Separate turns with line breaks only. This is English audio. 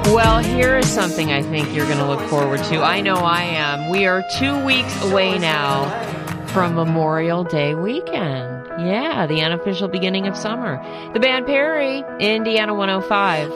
Well, here is something I think you're going to look forward to. I know I am. We are 2 weeks away now from Memorial Day weekend. Yeah, the unofficial beginning of summer. The band Perry, Indiana 105.